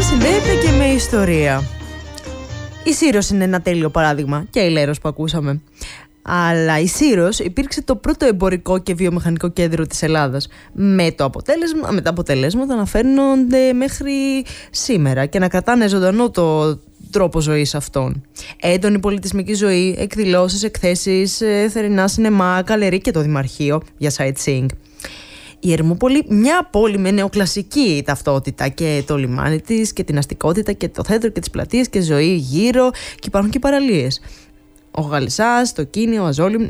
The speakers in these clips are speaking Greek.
συνδέεται και με ιστορία. Η Σύρος είναι ένα τέλειο παράδειγμα και η Λέρος που ακούσαμε. Αλλά η Σύρος υπήρξε το πρώτο εμπορικό και βιομηχανικό κέντρο της Ελλάδας, με τα αποτελέσματα να φέρνονται μέχρι σήμερα και να κρατάνε ζωντανό το τρόπο ζωής αυτών. Έντονη πολιτισμική ζωή, εκδηλώσεις, εκθέσεις, θερινά σινεμά, γκαλερί και το Δημαρχείο για sightseeing. Η Ερμούπολη, μια πόλη με νεοκλασική ταυτότητα και το λιμάνι της και την αστικότητα και το θέατρο και τις πλατείες και ζωή γύρω, και υπάρχουν και παραλίες. Ο Γαλισσάς, το Κίνιο,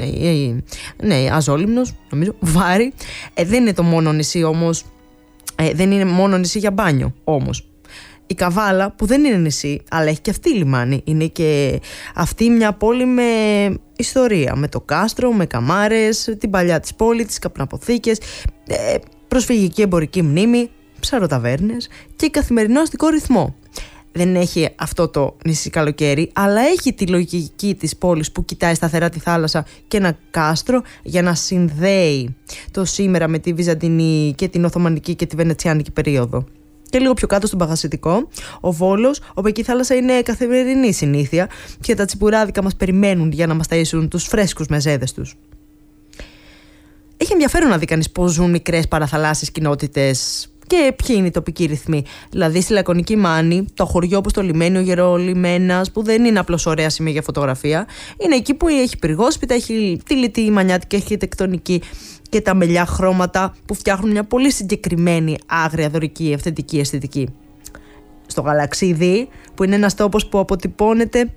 Αζόλυμνος, νομίζω, Βάρη. Δεν είναι το μόνο νησί όμως, δεν είναι μόνο νησί για μπάνιο όμως. Η Καβάλα, που δεν είναι νησί, αλλά έχει και αυτή λιμάνι, είναι και αυτή μια πόλη με ιστορία, με το κάστρο, με καμάρες, την παλιά της πόλη, τις καπναποθήκες, προσφυγική εμπορική μνήμη, ψαροταβέρνες και καθημερινό αστικό ρυθμό. Δεν έχει αυτό το νησί καλοκαίρι, αλλά έχει τη λογική της πόλης που κοιτάει σταθερά τη θάλασσα και ένα κάστρο για να συνδέει το σήμερα με τη Βυζαντινή και την Οθωμανική και τη Βενετσιάνικη περίοδο. Και λίγο πιο κάτω στον Παγασιτικό, ο Βόλος, όπου εκεί η θάλασσα είναι καθημερινή συνήθεια και τα τσιπουράδικα μας περιμένουν για να μας ταΐσουν τους φρέσκους μεζέδες τους. Έχει ενδιαφέρον να δει κανείς πώς ζουν μικρές παραθαλάσσιες κοινότητες και ποιοι είναι οι τοπικοί ρυθμοί. Δηλαδή στη Λακωνική Μάνη, το χωριό όπως το λιμένι, ο Γερολιμένας, που δεν είναι απλώς ωραία σημεία για φωτογραφία, είναι εκεί που έχει πυργόσπιτα, έχει τη λιτή μανιάτικη αρχιτεκτονική και τα μελιά χρώματα που φτιάχνουν μια πολύ συγκεκριμένη άγρια δωρική αυθεντική αισθητική. Στο Γαλαξίδι, που είναι ένας τόπος που αποτυπώνεται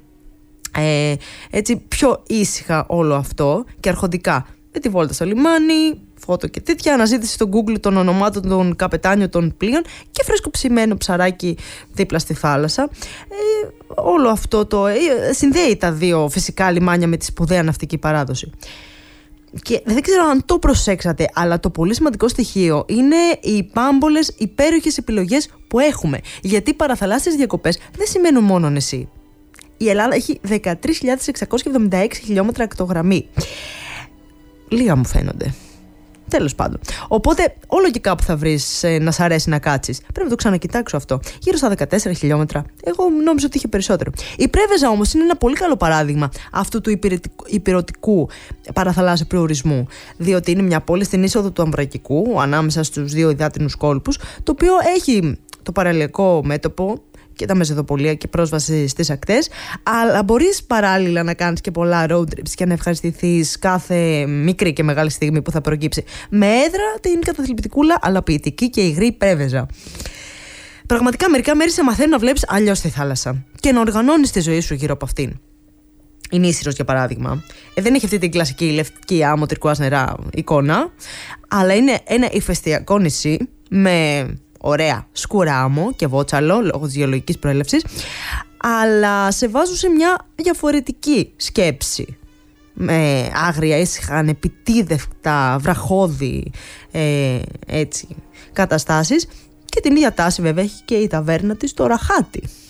έτσι πιο ήσυχα όλο αυτό και αρχοντικά, με τη βόλτα στο λιμάνι, φώτο και τέτοια, αναζήτηση στο Google των ονομάτων των καπετάνιων των πλοίων και φρέσκο ψημένο ψαράκι δίπλα στη θάλασσα. Όλο αυτό συνδέει τα δύο φυσικά λιμάνια με τη σπουδαία ναυτική παράδοση. Και δεν ξέρω αν το προσέξατε, αλλά το πολύ σημαντικό στοιχείο είναι οι πάμπολες υπέροχες επιλογές που έχουμε. Γιατί παραθαλάσσιες διακοπές δεν σημαίνουν μόνο νησί. Η Ελλάδα έχει 13.676 χιλιόμετρα ακτογραμμή. Λίγα μου φαίνονται. Τέλος πάντων. Οπότε, όλο και κάπου θα βρεις να σ' αρέσει να κάτσεις. Πρέπει να το ξανακοιτάξω αυτό. Γύρω στα 14 χιλιόμετρα. Εγώ νόμιζα ότι είχε περισσότερο. Η Πρέβεζα όμως είναι ένα πολύ καλό παράδειγμα αυτού του υπηρετικού παραθαλάσσιου προορισμού. Διότι είναι μια πόλη στην είσοδο του Αμβρακικού, ανάμεσα στους δύο υδάτινους κόλπους, το οποίο έχει το παραλιακό μέτωπο και τα μεζεδοπολία και πρόσβαση στις ακτές, αλλά μπορείς παράλληλα να κάνεις και πολλά road trips και να ευχαριστηθείς κάθε μικρή και μεγάλη στιγμή που θα προκύψει με έδρα την καταθλιπτικούλα αλλά ποιητική και υγρή Πρέβεζα. Πραγματικά μερικά μέρη σε μαθαίνουν να βλέπεις αλλιώς τη θάλασσα και να οργανώνεις τη ζωή σου γύρω από αυτήν. Η Νήσιρος, για παράδειγμα, δεν έχει αυτή την κλασική λευκή άμμο τυρκουάζ νερά εικόνα, αλλά είναι ένα ηφαιστειακό νησί με ωραία σκούρα άμμο και βότσαλο λόγω της γεωλογικής προέλευσης, αλλά σε βάζουν σε μια διαφορετική σκέψη με άγρια, ήσυχα, ανεπιτίδευτα, βραχώδη καταστάσεις, και την ίδια τάση βέβαια έχει και η ταβέρνα της στο Ραχάτι.